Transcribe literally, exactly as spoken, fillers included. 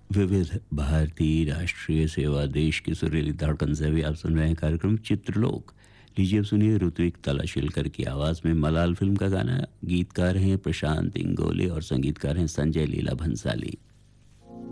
विविध भारती राष्ट्रीय सेवा देश की सुरीली धड़कन से भी आप सुन रहे हैं कार्यक्रम चित्रलोक। लीजिए अब सुनिए ऋत्विक तलाशिलकर की आवाज़ में मलाल फिल्म का गाना। गीतकार हैं प्रशांत इंगोले और संगीतकार हैं संजय लीला भंसाली।